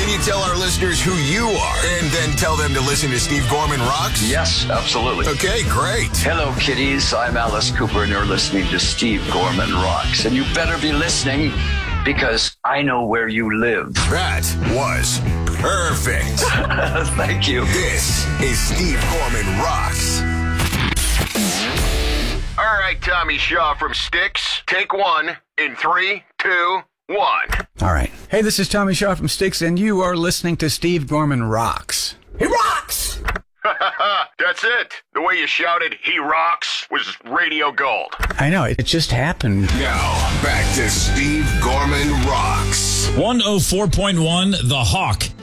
Can you tell our listeners who you are and then tell them to listen to Steve Gorman Rocks? Yes, absolutely. Okay, great. Hello, kiddies. I'm Alice Cooper, and you're listening to Steve Gorman Rocks. And you better be listening because I know where you live. That was perfect. Thank you. This is Steve Gorman Rocks. All right, Tommy Shaw from Styx. Take one in 3, 2, 1. All right. Hey, this is Tommy Shaw from Styx, and you are listening to Steve Gorman Rocks. He rocks! That's it. The way you shouted, "He rocks," was radio gold. I know, it just happened. Now, back to Steve Gorman Rocks. 104.1 The Hawk